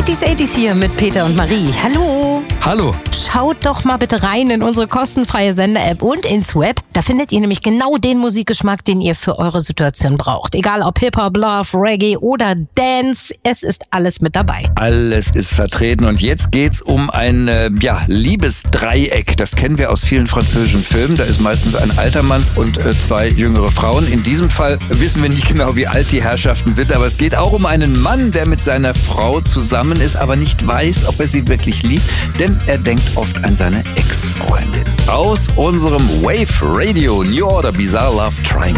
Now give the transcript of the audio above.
90s, 80s hier mit Peter und Marie. Hallo. Hallo. Schaut doch mal bitte rein in unsere kostenfreie Sender-App und ins Web. Da findet ihr nämlich genau den Musikgeschmack, den ihr für eure Situation braucht. Egal ob Hip-Hop, Love, Reggae oder Dance, es ist alles mit dabei. Alles ist vertreten und jetzt geht's um ein Liebesdreieck. Das kennen wir aus vielen französischen Filmen. Da ist meistens ein alter Mann und zwei jüngere Frauen. In diesem Fall wissen wir nicht genau, wie alt die Herrschaften sind, aber es geht auch um einen Mann, der mit seiner Frau zusammen ist, aber nicht weiß, ob er sie wirklich liebt, denn er denkt oft an seine Ex-Freundin. Aus unserem Wave Radio New Order Bizarre Love Triangle.